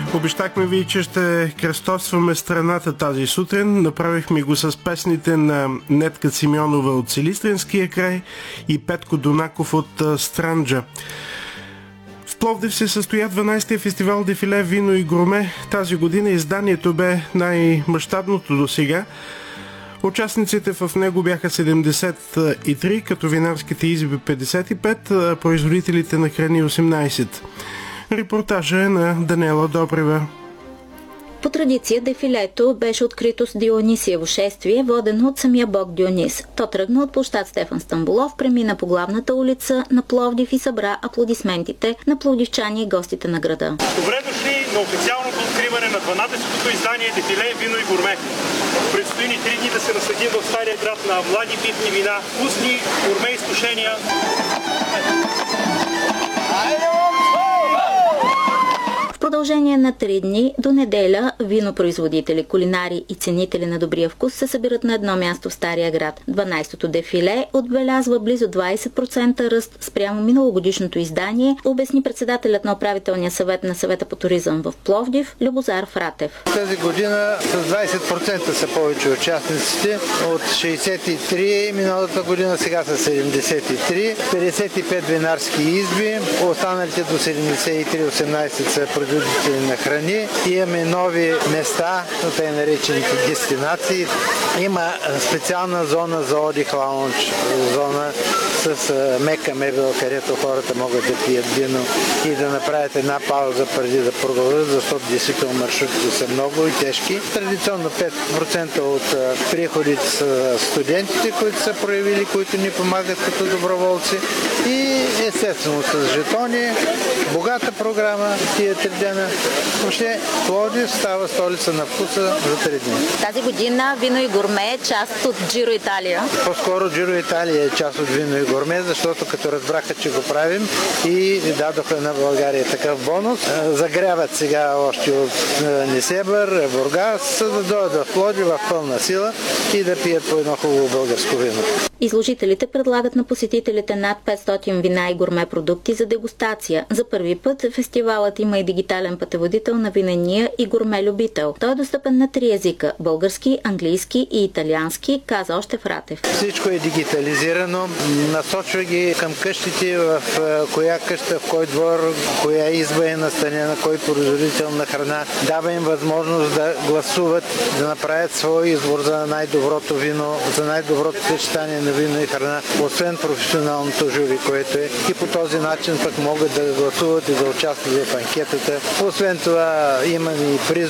Обещахме ви, че ще кръстосваме страната тази сутрин. Направихме го с песните на Нетка Симеонова от Силистренския край и Петко Донаков от Странджа. В Пловдив се състоя 12-тия фестивал Дефиле Вино и гурме. Тази година изданието бе най-мащабното досега. Участниците в него бяха 73, като винарските изби 55, а производителите на храни 18. Репортажа е на Даниела Добрева. По традиция дефилето беше открито с Дионисиево шествие, водено от самия бог Дионис. То тръгна от площад Стефан Стамболов, премина по главната улица на Пловдив и събра аплодисментите на пловдивчани и гостите на града. Добре дошли на официалното откриване на 12-тото издание Дефиле Вино и гурме. Предстои ни 3 дни да се насладим в Стария град на млади питни вина, вкусни гурме изкушения. В продължение на 3 дни до неделя винопроизводители, кулинари и ценители на добрия вкус се събират на едно място в Стария град. 12-то дефиле отбелязва близо 20% ръст спрямо миналогодишното издание, обясни председателят на управителния съвет на Съвета по туризъм в Пловдив Любозар Фратев. Тази година с 20% са повече участниците. От 63 миналата година, сега са 73. 55 винарски изби, останалите до 73, 18 са производители на храни. Имаме нови места, тъй наречените дестинации. Има специална зона за отдих, лаунж, зона с мека мебел, където хората могат да пият вино и да направят една пауза преди да продължат, защото действително маршрутите са много и тежки. Традиционно 5% от приходите са студентите, които са проявили, които ни помагат като доброволци и естествено с жетони, богата програма тия 3 дена. Въобще Пловдив става столица на вкуса за 3 дни. Тази година Вино и гурме е част от Джиро Италия. По-скоро Джиро Италия е част от Вино и гурме, защото като разбраха, че го правим и дадоха на България такъв бонус, загряват сега още от Несебър, Бургас, да дойдат в Пловдив в пълна сила и да пият по едно хубаво българско вино. Изложителите предлагат на посетителите над 500 вина и гурме продукти за дегустация. За първи път фестивалът има и дигитален пътеводител на винения и гурме любител. Той е достъпен на 3 езика – български, английски и италиански, каза още Фратев. Всичко е дигитализирано, насочва ги към къщите, в коя къща, в кой двор, коя изба е настанена, кой производител на храна. Дава им възможност да гласуват, да направят свой избор за най-доброто вино, за най-доброто съчетание на вино и храна, освен професионалното жури, което е. И по този начин пък могат да гласуват и да участват в анкетата. Освен това има и приз